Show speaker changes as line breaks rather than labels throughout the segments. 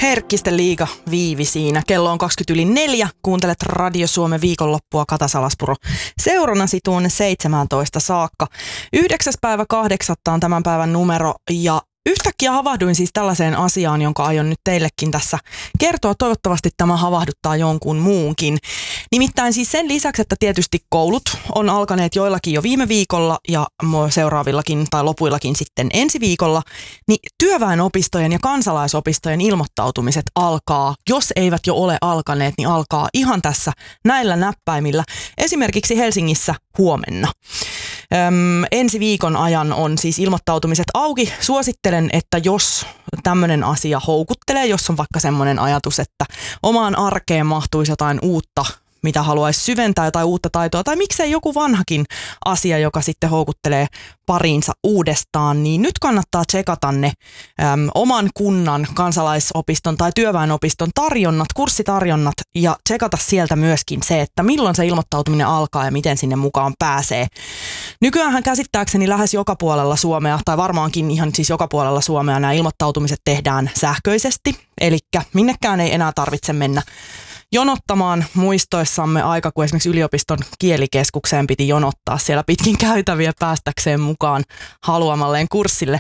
Herkkisten liiga Viivi siinä. Kello on 20:04. Kuuntelet Radio Suomen viikonloppua Kata Salaspuro seurannasi tuonne 17 saakka. 9.8. on tämän päivän numero ja yhtäkkiä havahduin siis tällaiseen asiaan, jonka aion nyt teillekin tässä kertoa. Toivottavasti tämä havahduttaa jonkun muunkin. Nimittäin siis sen lisäksi, että tietysti koulut on alkaneet joillakin jo viime viikolla ja seuraavillakin tai lopuillakin sitten ensi viikolla, niin työväenopistojen ja kansalaisopistojen ilmoittautumiset alkaa, jos eivät jo ole alkaneet, niin alkaa ihan tässä näillä näppäimillä. Esimerkiksi Helsingissä huomenna. Ensi viikon ajan on siis ilmoittautumiset auki. Suosittelen, että jos tämmöinen asia houkuttelee, jos on vaikka semmoinen ajatus, että omaan arkeen mahtuisi jotain uutta, mitä haluaisi syventää, jotain uutta taitoa, tai miksei joku vanhakin asia, joka sitten houkuttelee pariinsa uudestaan, niin nyt kannattaa tsekata ne oman kunnan kansalaisopiston tai työväenopiston tarjonnat, kurssitarjonnat, ja tsekata sieltä myöskin se, että milloin se ilmoittautuminen alkaa ja miten sinne mukaan pääsee. Nykyäänhän käsittääkseni lähes joka puolella Suomea, tai varmaankin ihan siis joka puolella Suomea nämä ilmoittautumiset tehdään sähköisesti, eli minnekään ei enää tarvitse mennä jonottamaan muistoissamme aika, kun esimerkiksi yliopiston kielikeskukseen piti jonottaa siellä pitkin käytäviä päästäkseen mukaan haluamalleen kurssille.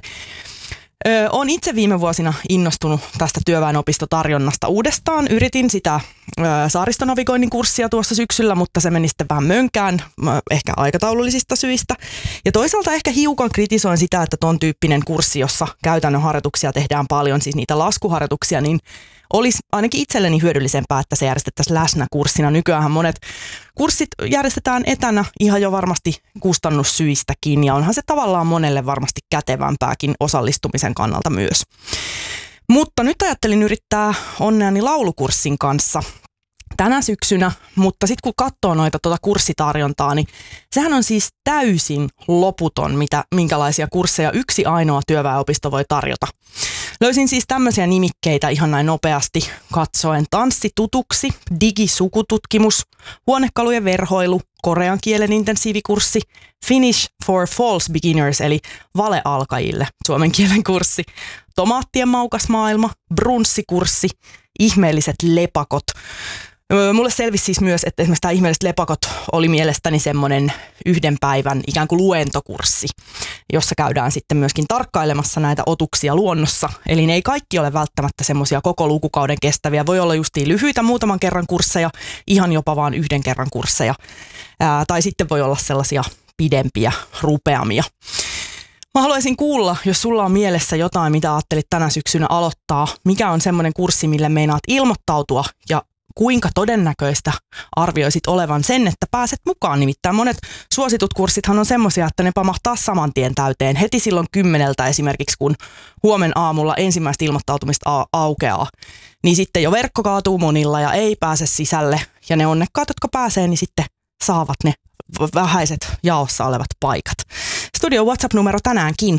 Olen itse viime vuosina innostunut tästä työväenopistotarjonnasta uudestaan. Yritin sitä saaristonavigoinnin kurssia tuossa syksyllä, mutta se meni sitten vähän mönkään, ehkä aikataulullisista syistä. Ja toisaalta ehkä hiukan kritisoin sitä, että ton tyyppinen kurssi, jossa käytännön harjoituksia tehdään paljon, siis niitä laskuharjoituksia, niin olisi ainakin itselleni hyödyllisempää, että se järjestettäisiin läsnäkurssina. Nykyäänhän monet kurssit järjestetään etänä ihan jo varmasti kustannussyistäkin, ja onhan se tavallaan monelle varmasti kätevämpääkin osallistumisen kannalta myös. Mutta nyt ajattelin yrittää onneani laulukurssin kanssa tänä syksynä, mutta sitten kun katsoo noita kurssitarjontaa, niin sehän on siis täysin loputon, minkälaisia kursseja yksi ainoa työväenopisto voi tarjota. Löysin siis tämmöisiä nimikkeitä ihan näin nopeasti katsoen. Tanssi tutuksi, digisukututkimus, huonekalujen verhoilu, korean kielen intensiivikurssi, Finnish for False Beginners eli valealkajille suomen kielen kurssi, tomaattien maukas maailma, brunssikurssi, ihmeelliset lepakot. Mulle selvisi siis myös, että esimerkiksi tämä ihmeelliset lepakot oli mielestäni semmoinen yhden päivän ikään kuin luentokurssi, jossa käydään sitten myöskin tarkkailemassa näitä otuksia luonnossa. Eli ne ei kaikki ole välttämättä semmoisia koko lukukauden kestäviä. Voi olla justiin lyhyitä muutaman kerran kursseja, ihan jopa vaan yhden kerran kursseja. Tai sitten voi olla sellaisia pidempiä, rupeamia. Mä haluaisin kuulla, jos sulla on mielessä jotain, mitä ajattelit tänä syksynä aloittaa. Mikä on semmoinen kurssi, mille meinaat ilmoittautua ja kuinka todennäköistä arvioisit olevan sen, että pääset mukaan? Nimittäin monet suositut kurssithan on semmoisia, että ne pamahtaa saman tien täyteen. Heti silloin 10 esimerkiksi, kun huomen aamulla ensimmäistä ilmoittautumista aukeaa, niin sitten jo verkko kaatuu monilla ja ei pääse sisälle. Ja ne onnekkaat, jotka pääsee, niin sitten saavat ne vähäiset jaossa olevat paikat. Studio WhatsApp-numero tänäänkin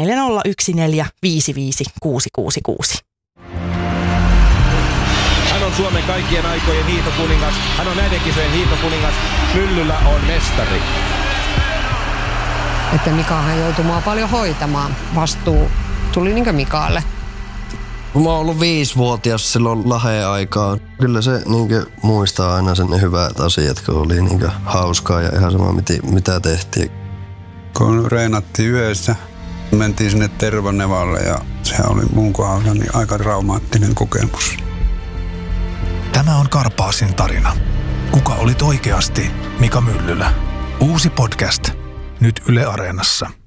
0401455666.
Hän on Suomen kaikkien aikojen hiihtokuningas. Hän on näiden kisojen hiihtokuningas. Myllyllä on mestari.
Että Mikahan joutui mua paljon hoitamaan. Vastuu tuli niinkö Mikaalle.
Mä oon ollut 5-vuotias silloin Laheen aikaan. Kyllä se muistaa aina sen hyvät asiat, kun oli hauskaa ja ihan sama mitä tehtiin.
Kun reenattiin yössä, mentiin sinne Tervanevalle ja se oli mun kohdalla niin aika traumaattinen kokemus.
Tämä on Karpaasin tarina. Kuka olit oikeasti Mika Myllylä? Uusi podcast nyt Yle Areenassa.